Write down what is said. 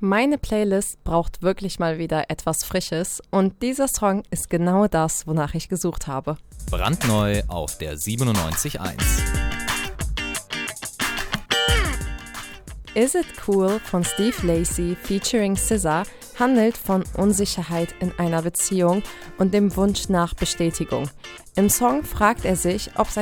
Meine Playlist braucht wirklich mal wieder etwas Frisches und dieser Song ist genau das, wonach ich gesucht habe. Brandneu auf der 97.1. Is It Cool von Steve Lacy featuring SZA handelt von Unsicherheit in einer Beziehung und dem Wunsch nach Bestätigung. Im Song fragt er sich, ob